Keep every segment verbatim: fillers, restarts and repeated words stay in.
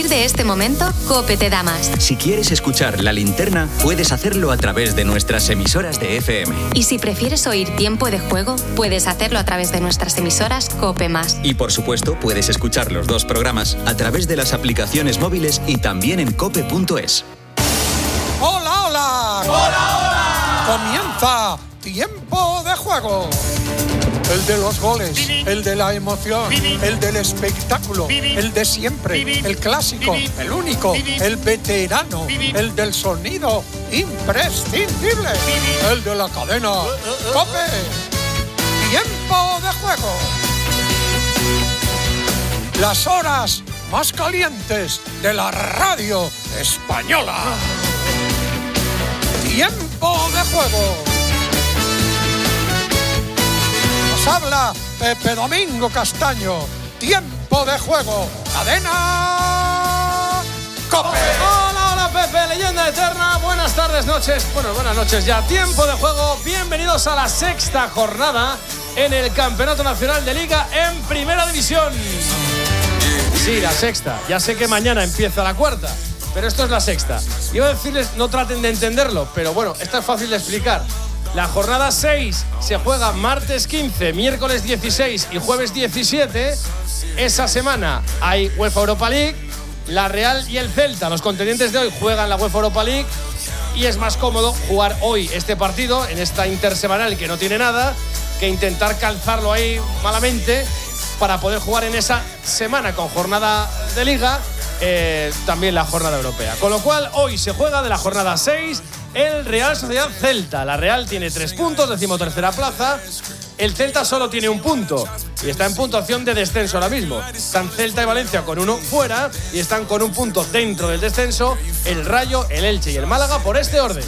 De este momento, COPE te da más. Si quieres escuchar La Linterna, puedes hacerlo a través de nuestras emisoras de F M. Y si prefieres oír Tiempo de Juego, puedes hacerlo a través de nuestras emisoras COPE más. Y por supuesto, puedes escuchar los dos programas a través de las aplicaciones móviles y también en cope punto es. ¡Hola, hola! ¡Hola, hola! Comienza Tiempo de Juego. El de los goles, el de la emoción, el del espectáculo, el de siempre, el clásico, el único, el veterano, el del sonido imprescindible, el de la cadena COPE. Tiempo de Juego. Las horas más calientes de la radio española. Tiempo de Juego. Habla Pepe Domingo Castaño. Tiempo de Juego. Cadena COPE. Hola, hola Pepe, leyenda eterna. Buenas tardes, noches. Bueno, buenas noches ya. Tiempo de Juego. Bienvenidos a la sexta jornada en el Campeonato Nacional de Liga en Primera División. Sí, la sexta. Ya sé que mañana empieza la cuarta, pero esto es la sexta. Iba a decirles, no traten de entenderlo, pero bueno, esto es fácil de explicar. La jornada seis se juega martes quince, miércoles dieciséis y jueves diecisiete. Esa semana hay UEFA Europa League. La Real y el Celta, los contendientes de hoy, juegan la UEFA Europa League. Y es más cómodo jugar hoy este partido, en esta intersemanal que no tiene nada, que intentar calzarlo ahí malamente para poder jugar en esa semana con jornada de Liga, eh, también la jornada europea. Con lo cual, hoy se juega de la jornada seis el Real Sociedad Celta. La Real tiene tres puntos, decimotercera plaza. El Celta solo tiene un punto y está en puntuación de descenso ahora mismo. Están Celta y Valencia con uno fuera y están con un punto dentro del descenso el Rayo, el Elche y el Málaga por este orden.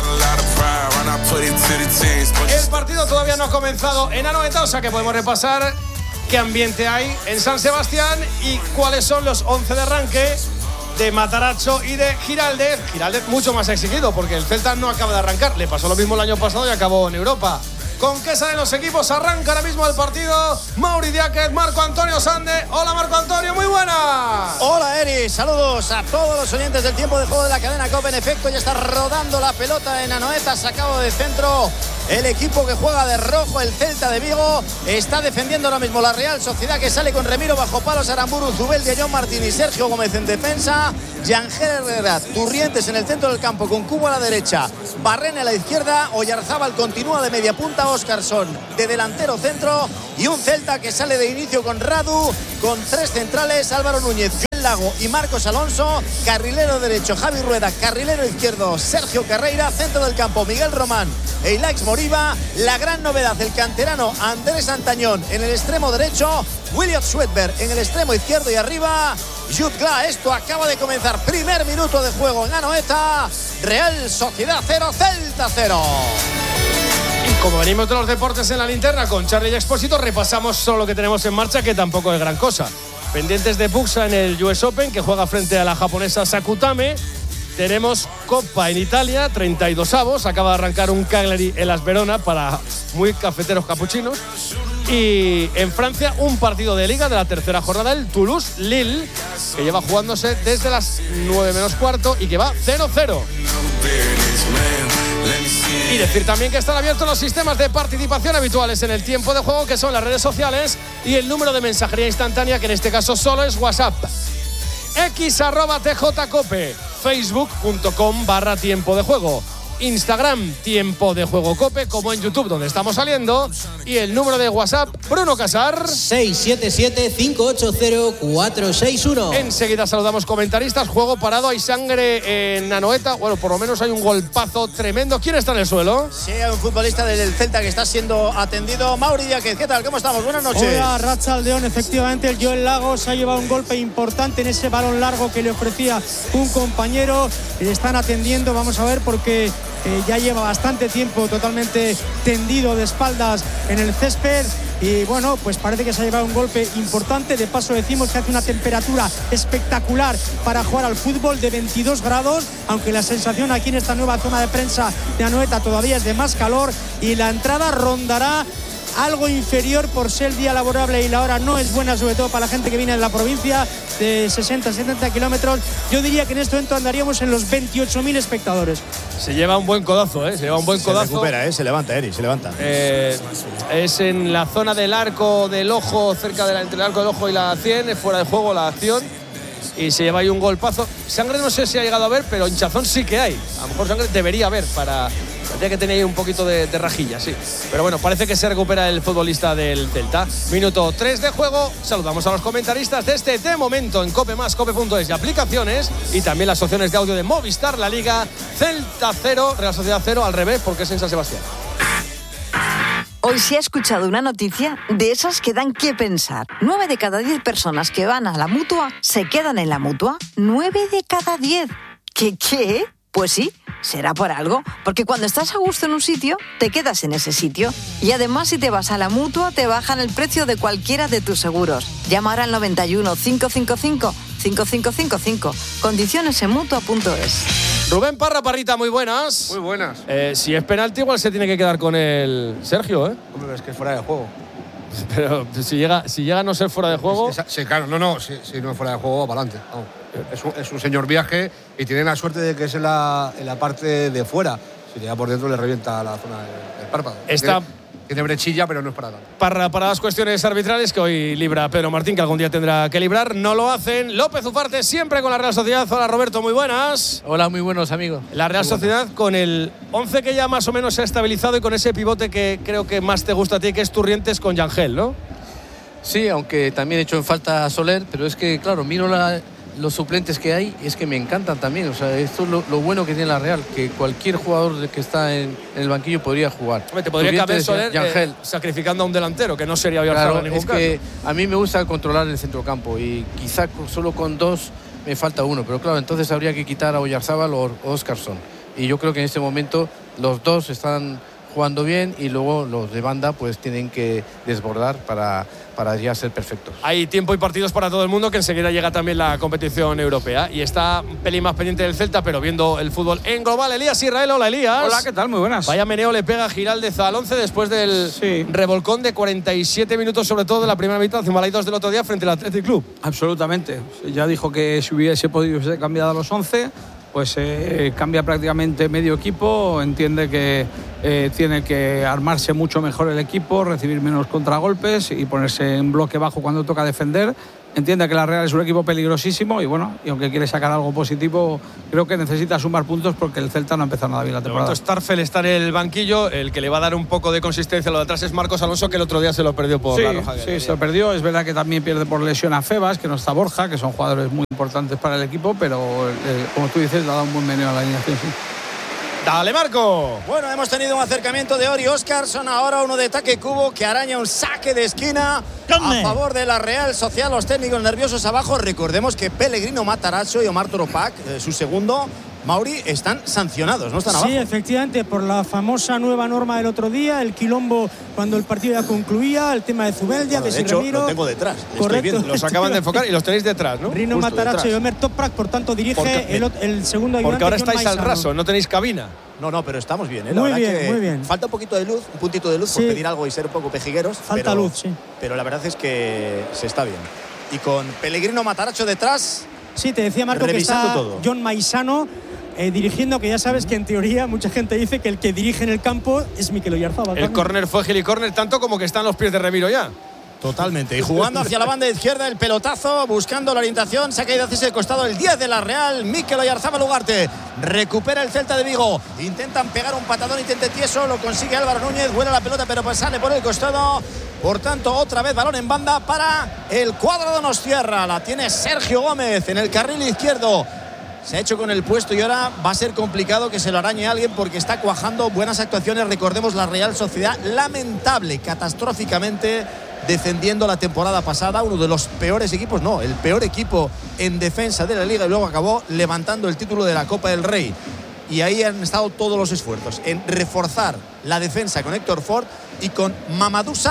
El partido todavía no ha comenzado en Anoeta, o sea que podemos repasar qué ambiente hay en San Sebastián y cuáles son los once de arranque de Matarazzo y de Giraldez. Giraldez mucho más exigido porque el Celta no acaba de arrancar. Le pasó lo mismo el año pasado y acabó en Europa. ¿Con qué salen los equipos? Arranca ahora mismo el partido Mauri Diáquez, Marco Antonio Sande. Hola Marco Antonio, muy buena. Hola Eri, saludos a todos los oyentes del Tiempo de Juego de la cadena COPE. En efecto, ya está rodando la pelota en Anoeta, sacado de centro el equipo que juega de rojo, el Celta de Vigo. Está defendiendo ahora mismo la Real Sociedad, que sale con Remiro bajo palos, Aramburu, Zubeldia, John Martín y Sergio Gómez en defensa. Yangel Herrera, Turrientes en el centro del campo con Cubo a la derecha, Barrene a la izquierda, Oyarzábal continúa de media punta, Óscarson de delantero centro y un Celta que sale de inicio con Radu, con tres centrales, Álvaro Núñez, Joel Lago y Marcos Alonso, carrilero derecho Javi Rueda, carrilero izquierdo Sergio Carreira, centro del campo Miguel Román e Ilaix Moriba. La gran novedad, el canterano Andrés Antañón en el extremo derecho, William Swedberg en el extremo izquierdo y arriba Jude Gla. Esto acaba de comenzar, primer minuto de juego en Anoeta. Real Sociedad cero, Celta cero. Y como venimos de los deportes en la linterna con Charlie y Expósito, repasamos solo lo que tenemos en marcha, que tampoco es gran cosa. Pendientes de Buxa en el U S Open, que juega frente a la japonesa Sakutame. Tenemos Copa en Italia, treinta y dos avos. Acaba de arrancar un Cagliari en Las Verona para muy cafeteros capuchinos. Y en Francia, un partido de Liga de la tercera jornada, el Toulouse-Lille, que lleva jugándose desde las nueve menos cuarto y que va cero cero. Y decir también que están abiertos los sistemas de participación habituales en el Tiempo de Juego, que son las redes sociales y el número de mensajería instantánea, que en este caso solo es WhatsApp. X arroba tjcope, facebook.com barra Tiempo de Juego, Instagram Tiempo de Juego Cope, como en YouTube donde estamos saliendo, y el número de WhatsApp, Bruno Casar, seis siete siete, cinco ocho cero, cuatro seis uno. Enseguida saludamos comentaristas. Juego parado, hay sangre en Anoeta. Bueno, por lo menos hay un golpazo tremendo. ¿Quién está en el suelo? Sí, hay un futbolista del Celta que está siendo atendido, Mauri Diáquez. ¿Qué tal? ¿Cómo estamos? Buenas noches. Hola, Rachaldeón. Efectivamente, el Joel Lagos ha llevado un golpe importante en ese balón largo que le ofrecía un compañero. Le están atendiendo, vamos a ver, porque Eh, ya lleva bastante tiempo totalmente tendido de espaldas en el césped y bueno, pues parece que se ha llevado un golpe importante. De paso decimos que hace una temperatura espectacular para jugar al fútbol, de veintidós grados, aunque la sensación aquí en esta nueva zona de prensa de Anoeta todavía es de más calor, y la entrada rondará algo inferior por ser día laborable y la hora no es buena, sobre todo para la gente que viene de la provincia de sesenta, setenta kilómetros. Yo diría que en este momento andaríamos en los veintiocho mil espectadores. Se lleva un buen codazo, ¿eh? Se lleva un buen codazo. Se recupera, ¿eh? Se levanta, Eri, se levanta. Eh, es en la zona del arco del ojo, cerca de la, entre el arco del ojo y la cien, es fuera de juego la acción. Y se lleva ahí un golpazo. Sangre no sé si ha llegado a ver, pero hinchazón sí que hay. A lo mejor sangre debería haber para… Tendría que tener ahí un poquito de, de rajilla, sí. Pero bueno, parece que se recupera el futbolista del Celta. Minuto tres de juego. Saludamos a los comentaristas de este de momento en Cope Más, Cope punto es y aplicaciones. Y también las opciones de audio de Movistar, La Liga, Celta cero, Real Sociedad cero, al revés, porque es en San Sebastián. Hoy se ha escuchado una noticia de esas que dan que pensar. Nueve de cada diez personas que van a la Mutua se quedan en la Mutua. Nueve de cada diez. ¿Qué qué? Pues sí, será por algo. Porque cuando estás a gusto en un sitio, te quedas en ese sitio. Y además, si te vas a la Mutua, te bajan el precio de cualquiera de tus seguros. Llama ahora al noventa y uno, cinco cinco cinco, cinco cinco cinco cinco. Condiciones en Mutua punto es. Rubén Parra, Parrita, muy buenas. Muy buenas. Eh, si es penalti, igual se tiene que quedar con el Sergio, ¿eh? Hombre, es que es fuera de juego. Pero si llega, si llega a no ser fuera de juego… Es, es, sí, claro, no, no, si, si no es fuera de juego, va para adelante. Es un, es un señor viaje y tiene la suerte de que es en la, en la parte de fuera. Si llega por dentro le revienta la zona del, del párpado. Está… Tiene, tiene brechilla, pero no es para tanto. Para, para las cuestiones arbitrales que hoy libra Pedro Martín, que algún día tendrá que librar, no lo hacen. López Ufarte siempre con la Real Sociedad. Hola Roberto, muy buenas. Hola, muy buenos amigos. La Real Sociedad con el once que ya más o menos se ha estabilizado y con ese pivote que creo que más te gusta a ti, que es Turrientes con Yangel, ¿no? Sí, aunque también he hecho en falta a Soler, pero es que, claro, miro la, los suplentes que hay, es que me encantan también. O sea, esto es lo, lo bueno que tiene la Real, que cualquier jugador que está en, en el banquillo podría jugar. Hombre, te podría caber Soler eh, sacrificando a un delantero, que no sería Oyarzabal claro, en ningún es caso. Que a mí me gusta controlar el centrocampo y quizá solo con dos me falta uno, pero claro, entonces habría que quitar a Oyarzabal o Óscarson. Y yo creo que en este momento los dos están jugando bien y luego los de banda pues tienen que desbordar para, para ya ser perfectos. Hay tiempo y partidos para todo el mundo, que enseguida llega también la competición europea y está un pelín más pendiente del Celta, pero viendo el fútbol en global. Elías Israel, hola Elías. Hola, ¿qué tal? Muy buenas. Vaya meneo le pega a Giraldez al once después del sí. revolcón de cuarenta y siete minutos, sobre todo de la primera mitad, Zumalay dos del otro día frente al Athletic Club. Absolutamente. Ya dijo que si hubiese podido ser cambiado a los once, pues eh, cambia prácticamente medio equipo, entiende que eh, tiene que armarse mucho mejor el equipo, recibir menos contragolpes y ponerse en bloque bajo cuando toca defender. Entiende que la Real es un equipo peligrosísimo y bueno, y aunque quiere sacar algo positivo, creo que necesita sumar puntos porque el Celta no ha empezado nada bien la temporada. Starfel está en el banquillo, el que le va a dar un poco de consistencia a lo de atrás es Marcos Alonso, que el otro día se lo perdió por sí, la roja. Sí, se lo perdió. Es verdad que también pierde por lesión a Febas, que no está Borja, que son jugadores muy importantes para el equipo, pero eh, como tú dices, le ha dado un buen meneo a la alineación, sí. ¡Dale, Marco! Bueno, hemos tenido un acercamiento de Ori Óscarson, ahora uno de Taque Cubo que araña un saque de esquina a favor de la Real Sociedad. Los técnicos nerviosos abajo. Recordemos que Pellegrino Matarazzo y Omar Toropac, eh, su segundo, Mauri, están sancionados, ¿no están abajo? Sí, efectivamente, por la famosa nueva norma del otro día, el quilombo cuando el partido ya concluía, el tema de Zubeldia, bueno, de, de hecho, Ramiro. lo tengo detrás. Correcto. Los acaban de enfocar y los tenéis detrás, ¿no? Rino Matarazzo y Omer Toprak, por tanto, dirige porque, el, el segundo ayudante. Porque ahora estáis Maizano. al raso, no tenéis cabina. No, no, pero estamos bien, ¿eh? La muy verdad bien, que muy bien. Falta un poquito de luz, un puntito de luz sí. por pedir algo y ser un poco pejigueros. Falta pero, luz, sí. Pero la verdad es que se está bien. Y con Pellegrino Matarazzo detrás. Sí, te decía Marco que está todo. John Maizano eh, dirigiendo, que ya sabes que en teoría mucha gente dice que el que dirige en el campo es Mikel Oyarzabal. El córner fue gilicórner, tanto como que están los pies de Ramiro ya. Totalmente. Y jugando hacia la banda izquierda, el pelotazo, buscando la orientación. Se ha caído hacia ese costado el diez de la Real, Mikel Oyarzabal Ugarte. Recupera el Celta de Vigo. Intentan pegar un patadón, intente tieso. Lo consigue Álvaro Núñez. Vuela la pelota, pero pues sale por el costado. Por tanto, otra vez balón en banda para el cuadro de Donostiarra. La tiene Sergio Gómez en el carril izquierdo. Se ha hecho con el puesto y ahora va a ser complicado que se lo arañe alguien porque está cuajando buenas actuaciones. Recordemos la Real Sociedad, lamentable, catastróficamente defendiendo la temporada pasada, uno de los peores equipos, no, el peor equipo en defensa de la Liga, y luego acabó levantando el título de la Copa del Rey. Y ahí han estado todos los esfuerzos en reforzar la defensa con Héctor Ford y con Mamadou Sarr,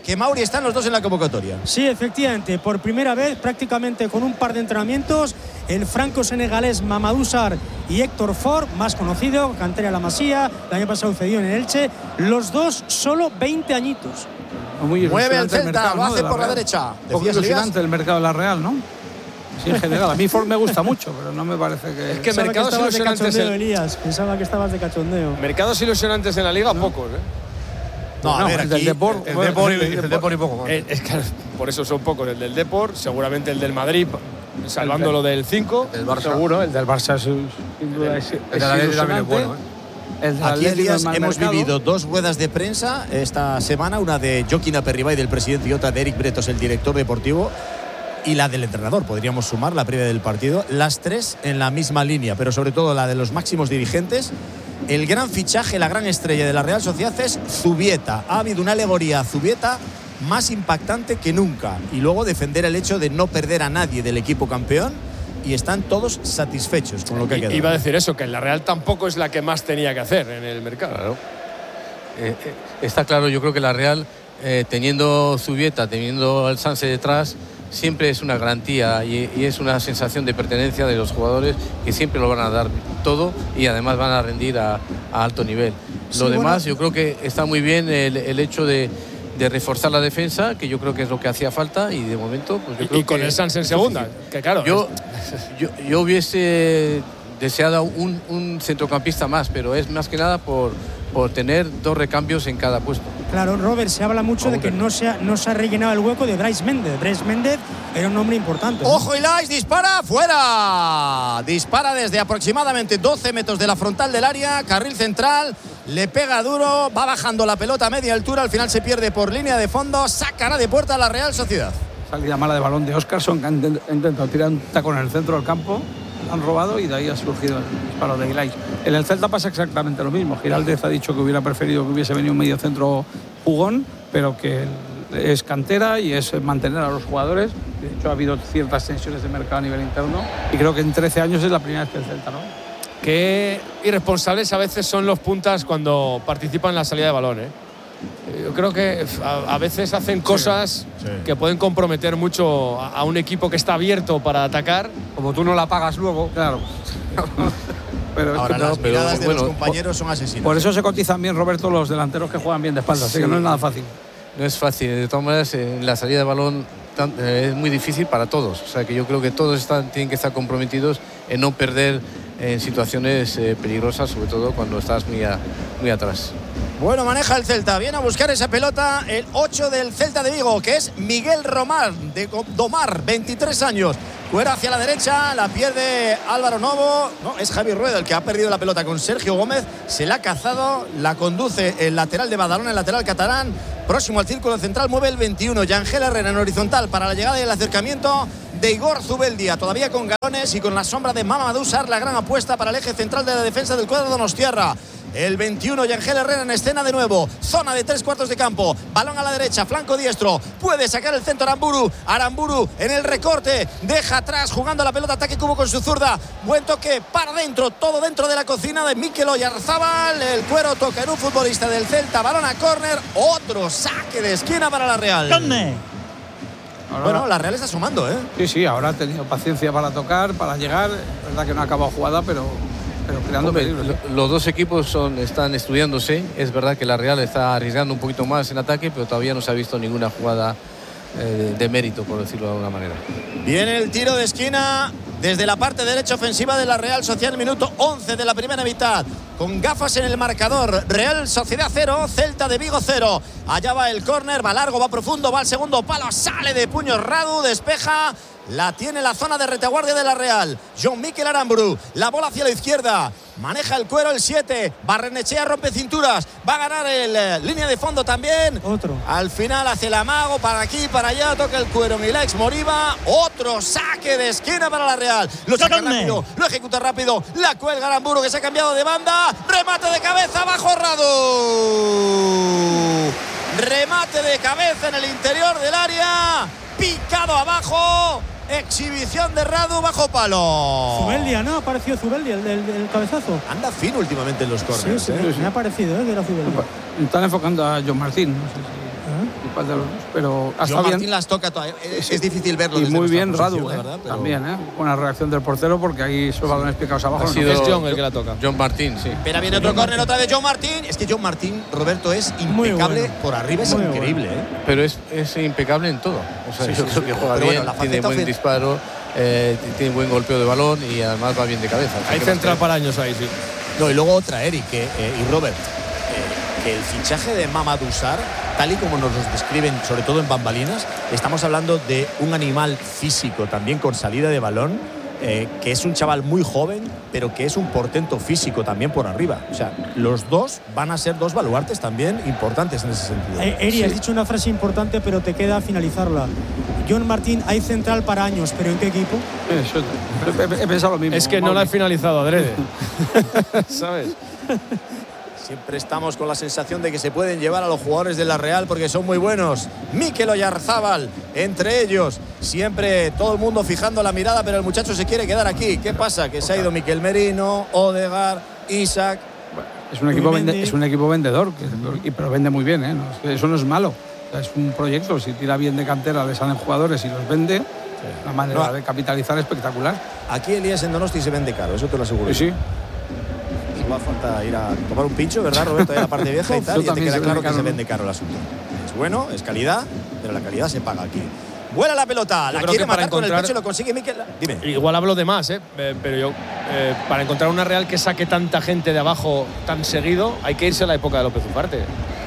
que Mauri están los dos en la convocatoria. Sí, efectivamente, por primera vez, prácticamente con un par de entrenamientos, el franco-senegalés Mamadou Sarr y Héctor Ford, más conocido, cantera La Masía, el año pasado cedió en el Elche, los dos solo veinte añitos. Muy mueve el Celta, mercado, lo hace ¿no? por la, la derecha. Un poco ilusionante el mercado de la Real, ¿no? Sí, en general. A mí Ford me gusta mucho, pero no me parece que... Es que mercados que ilusionantes... De Elías, pensaba que estabas de cachondeo. Mercados ilusionantes en la Liga, ¿no? Pocos, ¿eh? No, a no, ver, el del Depor, el, el Depor, el, el Depor y poco más. Eh, es que por eso son pocos. El del Depor, seguramente el del Madrid, salvando lo del cinco. El Barça. Seguro, el del Barça es, sin duda, es, el de la Liga también es bueno, ¿eh? El Aquí Elías, hemos mercado. vivido dos ruedas de prensa esta semana, una de Joaquín Aperribay, del presidente, y otra de Eric Bretos, el director deportivo, y la del entrenador. Podríamos sumar la previa del partido, las tres en la misma línea, pero sobre todo la de los máximos dirigentes. El gran fichaje, la gran estrella de la Real Sociedad es Zubieta. Ha habido una alegoría a Zubieta más impactante que nunca, y luego defender el hecho de no perder a nadie del equipo campeón, y están todos satisfechos con lo que ha quedado. Iba a decir eso, que la Real tampoco es la que más tenía que hacer en el mercado. Claro. Eh, eh, está claro, yo creo que la Real, eh, teniendo Zubieta, teniendo el Sanse detrás, siempre es una garantía y, y es una sensación de pertenencia de los jugadores, que siempre lo van a dar todo y además van a rendir a, a alto nivel. Sí, lo demás, bueno, yo creo que está muy bien el, el hecho de, de reforzar la defensa, que yo creo que es lo que hacía falta, y de momento pues yo y, creo y con que el Sanse en segunda, que claro, yo, yo, yo hubiese deseado un, un centrocampista más, pero es más que nada por, por tener dos recambios en cada puesto. Claro, Robert, se habla mucho de que no se, ha, no se ha rellenado el hueco de Brais Méndez. Brais Méndez era un hombre importante, ¿no? ¡Ojo, Ilais! ¡Dispara! ¡Fuera! Dispara desde aproximadamente doce metros de la frontal del área, carril central, le pega duro, va bajando la pelota a media altura, al final se pierde por línea de fondo, sacará de puerta a la Real Sociedad. Salida mala de balón de Óscarson, que ha intentado tirar un tacón en el centro del campo, han robado y de ahí ha surgido el disparo de Ilais. En el Celta pasa exactamente lo mismo. Giraldez ha dicho que hubiera preferido que hubiese venido un medio centro jugón, pero que es cantera y es mantener a los jugadores. De hecho, ha habido ciertas tensiones de mercado a nivel interno, y creo que en trece años es la primera vez que el Celta, ¿no? Qué irresponsables a veces son los puntas cuando participan en la salida de balón, ¿eh? Yo creo que a, a veces hacen cosas sí, sí. que pueden comprometer mucho a, a un equipo que está abierto para atacar. Como tú no la pagas luego, claro. Pero ahora las pero, miradas de bueno, los compañeros son asesinos. Por eso se cotizan bien, Roberto, los delanteros que juegan bien de espalda, sí. Así que no es nada fácil. No es fácil, de todas maneras, en la salida de balón es muy difícil para todos. O sea que yo creo que todos están, tienen que estar comprometidos en no perder en situaciones eh, peligrosas, sobre todo cuando estás muy, a, muy atrás. Bueno, maneja el Celta, viene a buscar esa pelota el ocho del Celta de Vigo, que es Miguel Román, de Domar, veintitrés años. Fuera hacia la derecha, la pierde Álvaro Novo. No, es Javi Rueda el que ha perdido la pelota con Sergio Gómez. Se la ha cazado, la conduce el lateral de Badalona, el lateral catalán. Próximo al círculo central, mueve el veintiuno. Yangel Herrera en horizontal para la llegada y el acercamiento de Igor Zubeldia, todavía con galones y con la sombra de Mamadou Sarr, la gran apuesta para el eje central de la defensa del cuadro donostiarra. El veintiuno, Yangel Herrera en escena de nuevo. Zona de tres cuartos de campo. Balón a la derecha, flanco diestro. Puede sacar el centro Aramburu. Aramburu en el recorte. Deja atrás, jugando la pelota. Ataque Cubo con su zurda. Buen toque para dentro. Todo dentro de la cocina de Mikel Oyarzábal. El cuero toca en un futbolista del Celta. Balón a córner. Otro saque de esquina para la Real. ¿Dónde? Ahora, bueno, la Real está sumando, ¿eh? Sí, sí, ahora ha tenido paciencia para tocar, para llegar. Es verdad que no ha acabado jugada, pero... pero creando Hombre, peligro. lo, los dos equipos son, están estudiándose. Es verdad que la Real está arriesgando un poquito más en ataque, pero todavía no se ha visto ninguna jugada eh, de mérito, por decirlo de alguna manera. Viene el tiro de esquina desde la parte derecha ofensiva de la Real Sociedad, minuto once de la primera mitad. Con gafas en el marcador, Real Sociedad cero, Celta de Vigo cero. Allá va el córner, va largo, va profundo, va al segundo palo, sale de puño Radu, despeja. La tiene la zona de retaguardia de la Real. John Mikel Aramburu. La bola hacia la izquierda. Maneja el cuero el siete. Barrenechea rompe cinturas. Va a ganar el eh, línea de fondo también. Otro. Al final hace el amago para aquí, para allá. Toca el cuero Milax Moriba. Otro saque de esquina para la Real. Lo saca rápido. Lo ejecuta rápido. La cuelga Aramburu, que se ha cambiado de banda. Remate de cabeza. Bajo Radu. Remate de cabeza en el interior del área. Picado abajo. Exhibición de Radu bajo palo. Zubeldia, ¿no? Ha aparecido Zubeldia, el del, del cabezazo. Anda fino últimamente en los córneres. Sí, sí, ¿eh? Me ha parecido, ¿eh? Que era Zubeldia. Están enfocando a John Martín. No sé si... cuál de los dos, pero ha John estado Martín bien. las toca todas. Es, Sí. es difícil verlo Y desde muy nuestra bien posición, Radu, la ¿eh? verdad, pero- También, ¿eh? Buena reacción del portero porque ahí esos balones picados abajo. Ha no sido gestión el que la toca. John Martín, sí. Pero viene otro córner otra vez John Martín. Es que John Martín, Roberto, es impecable bueno. por arriba, es Muy increíble. ¿eh? Pero es, es impecable en todo. O sea, Sí, yo sí, creo sí. que juega Pero bien, bueno, la tiene faceta buen ofen- disparo, eh, tiene buen golpeo de balón y además va bien de cabeza. O sea, Hay que central más- para años ahí, sí. No, y luego otra, Eric que, eh, y Robert, eh, que el fichaje de Mamadou Sarr, tal y como nos los describen, sobre todo en bambalinas, estamos hablando de un animal físico también con salida de balón, eh, que es un chaval muy joven, pero que es un portento físico también por arriba. O sea, los dos van a ser dos baluartes también importantes en ese sentido. Eh, Eri, Sí. has dicho una frase importante, pero te queda finalizarla. John Martín, hay central para años, pero ¿en qué equipo? Eso, he, he pensado lo mismo. Es que no la he finalizado adrede. ¿Sabes? Siempre estamos con la sensación de que se pueden llevar a los jugadores de la Real porque son muy buenos. Mikel Oyarzábal, entre ellos. Siempre todo el mundo fijando la mirada, pero el muchacho se quiere quedar aquí. ¿Qué pasa? Que se ha ido Miquel Merino, Odegaard, Isaac. Es un equipo, vende, es un equipo vendedor, que, pero vende muy bien, ¿eh? No, es que eso no es malo. O sea, es un proyecto, si tira bien de cantera, le salen jugadores y los vende, una manera No. de capitalizar espectacular. Aquí Elías en Donosti se vende caro, eso te lo aseguro. Sí, sí. Solo va a falta ir a tomar un pincho, ¿verdad, Roberto? Ahí a la parte vieja y tal, Yo y ya te también queda se claro vende que caro, se ¿no? vende caro el asunto. Es bueno, es calidad, pero la calidad se paga aquí. Vuela la pelota, la creo quiere que para matar con el encontrar- pecho y lo consigue Mikel. Dime. Igual hablo de más, ¿eh? Eh, pero yo, eh, para encontrar una Real que saque tanta gente de abajo tan seguido, hay que irse a la época de López Ufarte.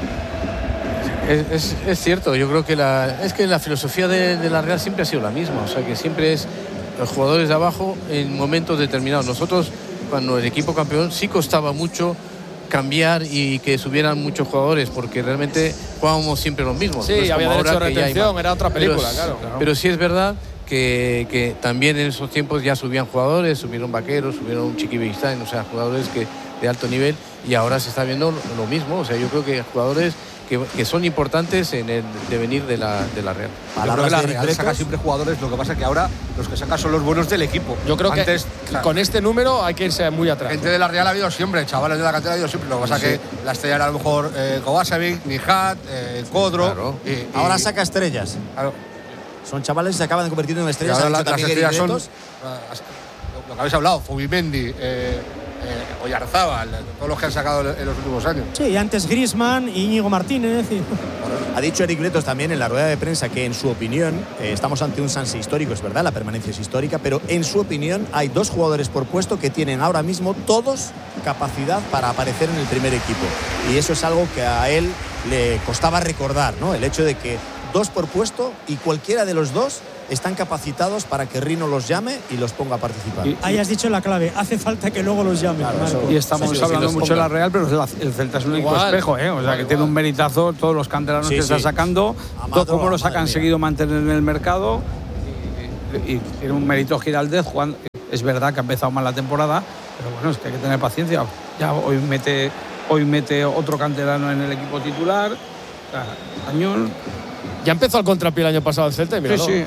Es, es- es cierto, yo creo que la, es que la filosofía de, de la Real siempre ha sido la misma, o sea que siempre es los jugadores de abajo en momentos determinados. Nosotros, cuando el equipo campeón, sí costaba mucho cambiar y que subieran muchos jugadores porque realmente jugábamos siempre los mismos. Sí, No es había como derecho ahora de que ya hay retención, más. era otra película, pero, claro. Pero sí es verdad que, que también en esos tiempos ya subían jugadores, subieron Vaqueros, subieron Chiquibistein, o sea, jugadores que de alto nivel, y ahora se está viendo lo mismo. O sea, yo creo que jugadores que, que son importantes en el devenir de la, de la Real. Yo creo que la Real saca siempre jugadores, lo que pasa es que ahora los que saca son los buenos del equipo. Yo creo Antes, que o sea, con este número hay que irse muy atrás. gente de la Real ha habido siempre, chavales de la cantera ha habido siempre. Lo que pasa es Sí. que la estrella era a lo mejor eh, Kovacevic, Nihat, eh, Kodro. Claro. Y, y- Ahora saca estrellas. claro, Son chavales que se acaban de convertir en y estrellas. ahora ha la- dicho las también estrellas Eric son Netos. las- lo que habéis hablado, Fubimendi, eh, eh, Oyarzábal, todos los que han sacado en los últimos años. Sí, y antes Griezmann, Íñigo Martínez. Y... Ha dicho Eric Letos también en la rueda de prensa que en su opinión, eh, estamos ante un Sanse histórico, es verdad, la permanencia es histórica, pero en su opinión hay dos jugadores por puesto que tienen ahora mismo todos capacidad para aparecer en el primer equipo. Y eso es algo que a él le costaba recordar, ¿no? El hecho de que dos por puesto y cualquiera de los dos están capacitados para que Rino los llame y los ponga a participar. Y- Ahí has dicho la clave, hace falta que luego los llamen. Claro, Marco. eso- Y estamos Sí, sí, sí, hablando los mucho de ponga. la Real, pero la- el Celta es un equipo Igual. espejo, ¿eh? O sea, Igual, que igual. tiene un meritazo, todos los canteranos Sí, que sí. está sacando, Amador, todo cómo los ha madre mía. conseguido mantener en el mercado. Y, y tiene un mérito Giraldez, Juan. Es verdad que ha empezado mal la temporada, pero bueno, es que hay que tener paciencia. Ya hoy mete, hoy mete otro canterano en el equipo titular. O sea, Añón. Ya empezó al contrapié el año pasado el Celta y Sí, míralo. sí.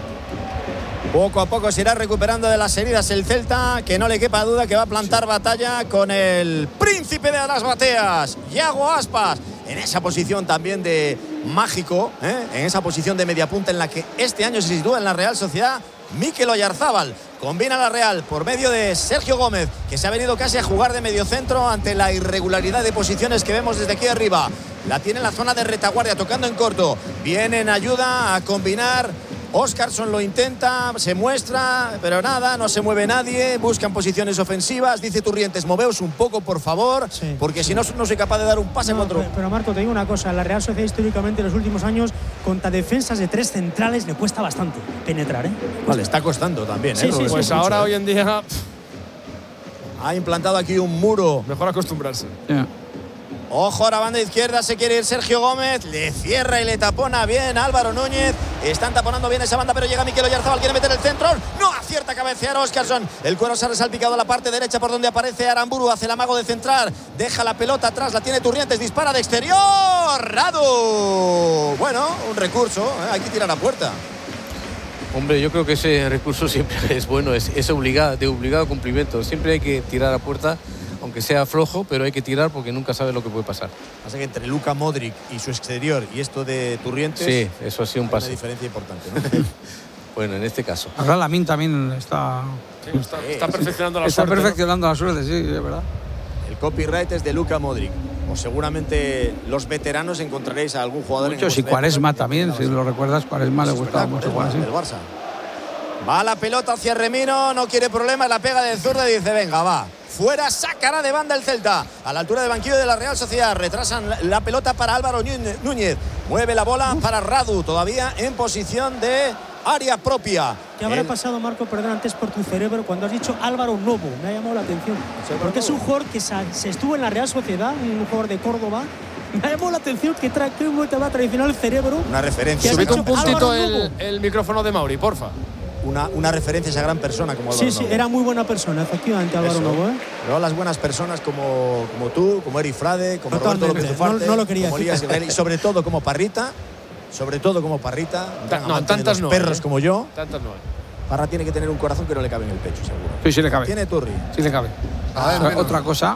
Poco a poco se irá recuperando de las heridas el Celta, que no le quepa duda que va a plantar batalla con el príncipe de las bateas, Iago Aspas, en esa posición también de mágico, ¿eh? En esa posición de mediapunta en la que este año se sitúa en la Real Sociedad Mikel Oyarzábal. Combina la Real por medio de Sergio Gómez, que se ha venido casi a jugar de mediocentro ante la irregularidad de posiciones que vemos desde aquí arriba. La tiene en la zona de retaguardia, tocando en corto. Viene en ayuda a combinar. Óscarson lo intenta, se muestra, pero nada, no se mueve nadie, buscan posiciones ofensivas. Dice Turrientes, moveos un poco, por favor, Sí, porque si no, no soy capaz de dar un pase No, contra... pero, pero Marco, te digo una cosa, la Real Sociedad históricamente en los últimos años contra defensas de tres centrales le cuesta bastante penetrar, ¿eh? Vale, está costando también, Sí, ¿eh, sí, Roberto? Pues Mucho, ahora ¿eh? hoy en día, pff, Ha implantado aquí un muro. mejor acostumbrarse. Ya. Ojo a la banda izquierda, se quiere ir Sergio Gómez, le cierra y le tapona bien Álvaro Núñez. Están taponando bien esa banda, pero llega Mikel Oyarzábal, quiere meter el centro. No acierta a cabecear Óscarson. El cuero se ha resalpicado a la parte derecha por donde aparece Aramburu, hace el amago de centrar. Deja la pelota atrás, la tiene Turrientes, dispara de exterior. Radu. Bueno, un recurso, ¿eh? Hay que tirar a puerta. Hombre, yo creo que ese recurso siempre es bueno, es, es obligado, de obligado cumplimiento. Siempre hay que tirar a puerta aunque sea flojo, pero hay que tirar porque nunca sabes lo que puede pasar. Así que entre Luka Modric y su exterior y esto de Turrientes, sí, eso ha sido un paso. Una diferencia importante, ¿no? Bueno, en este caso. Ahora Lamine también está, sí, está, está perfeccionando la está suerte. Está perfeccionando ¿no? la suerte, sí, es verdad. El copyright es de Luka Modric. O seguramente los veteranos encontraréis a algún jugador. Muchos, y Quaresma también, si lo recuerdas, Quaresma le gustaba mucho jugar así. El Barça. Va la pelota hacia Remino, no quiere problemas, la pega de zurda y dice, venga, va. Fuera, sacará de banda el Celta. A la altura del banquillo de la Real Sociedad. Retrasan la pelota para Álvaro Núñez. Mueve la bola para Radu, todavía en posición de área propia. ¿Qué habrá el... pasado, Marco, perdón, antes por tu cerebro, cuando has dicho Álvaro Novo? Me ha llamado la atención. Porque es un jugador que se estuvo en la Real Sociedad, un jugador de Córdoba. Me ha llamado la atención que trae que te va a traicionar el cerebro. Una referencia. Subid un puntito el, el micrófono de Mauri, porfa. Una, una referencia a esa gran persona como Álvaro Sí, sí, Novo. Era muy buena persona, efectivamente, Álvaro Eso. Novo. ¿eh? Pero las buenas personas como, como tú, como Eri Frade, como Totalmente. Roberto López Ufarte, no, no lo quería como decir. Elías Israel, y sobre todo como Parrita, sobre todo como Parrita, Ta no, tantas de los no, perros eh. como yo. Tantas no. Parra tiene que tener un corazón que no le cabe en el pecho, seguro. Sí, sí le cabe. Tiene Turri. Sí le cabe. Ah, otra, otra cosa,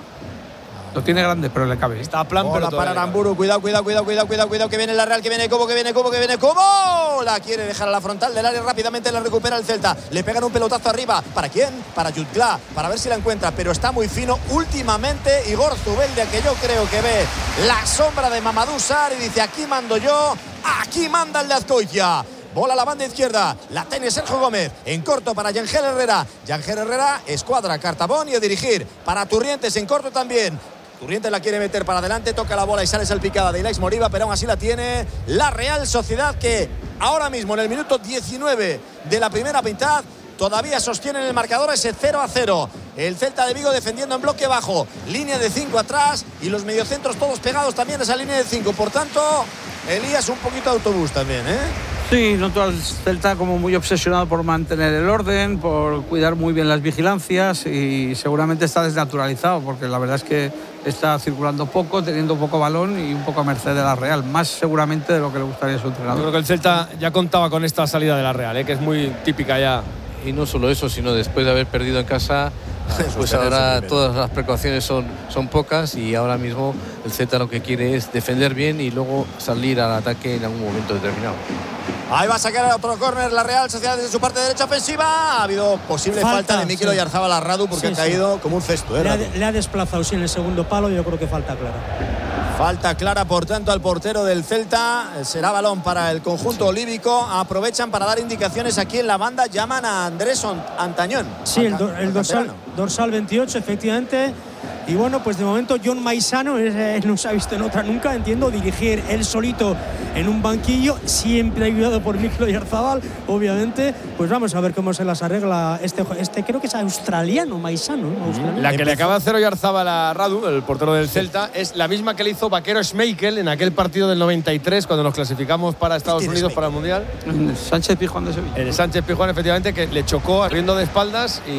lo tiene grande, pero le cabe. Está a plan, Bola pero para todavía. Aramburu, cuidado, cuidado, cuidado, cuidado, cuidado, cuidado, que viene la Real, que viene Cobo, que viene Cobo, que viene Cobo. La quiere dejar a la frontal del área, rápidamente la recupera el Celta. Le pegan un pelotazo arriba. ¿Para quién? Para Jutgla, para ver si la encuentra, pero está muy fino últimamente Igor Zubeldia, que yo creo que ve la sombra de Mamadou Sarr y dice, aquí mando yo, aquí manda el de Azcoitia. Bola a la banda izquierda, la tiene Sergio Gómez, en corto para Yangel Herrera. Yangel Herrera, escuadra, Cartabón y a dirigir para Turrientes, en corto también. Turrientes la quiere meter para adelante, toca la bola y sale salpicada de Ilaix Moriba, pero aún así la tiene la Real Sociedad, que ahora mismo en el minuto diecinueve de la primera mitad todavía sostiene en el marcador ese cero a cero. El Celta de Vigo defendiendo en bloque bajo, línea de cinco atrás y los mediocentros todos pegados también a esa línea de cinco. Por tanto, Elías un poquito de autobús también, ¿eh? Sí, noto al Celta como muy obsesionado por mantener el orden, por cuidar muy bien las vigilancias y seguramente está desnaturalizado porque la verdad es que está circulando poco, teniendo poco balón y un poco a merced de la Real, más seguramente de lo que le gustaría a su entrenador. Yo creo que el Celta ya contaba con esta salida de la Real, ¿eh? Que es muy típica ya. Y no solo eso, sino después de haber perdido en casa, pues ahora todas las precauciones son, son pocas y ahora mismo el Celta lo que quiere es defender bien y luego salir al ataque en algún momento determinado. Ahí va a sacar otro córner la Real Sociedad desde su parte derecha ofensiva. Ha habido posible falta, falta de Mikel Oyarzabal a Radu porque sí, ha caído sí. como un cesto. ¿eh, le, ha, le ha desplazado sí, en el segundo palo, yo creo que falta clara. Falta clara, por tanto, al portero del Celta. Será balón para el conjunto olívico. Aprovechan para dar indicaciones aquí en la banda. Llaman a Andrés Antañón. Sí, el, do, el dorsal, dorsal veintiocho, efectivamente. Y bueno, pues de momento John Maisano eh, no se ha visto en otra nunca, entiendo, dirigir él solito en un banquillo, siempre ayudado por Mikel Oyarzabal, obviamente. Pues vamos a ver cómo se las arregla este, este creo que es australiano, Maisano. ¿no? Australiano. La que le acaba de hacer Oyarzabal a Radu, el portero del Celta, es la misma que le hizo Vaquero Schmeichel en aquel partido del noventa y tres, cuando nos clasificamos para Estados Unidos para el Mundial. En Sánchez Pizjuán de Sevilla. El Sánchez Pizjuán, efectivamente, que le chocó abriendo de espaldas y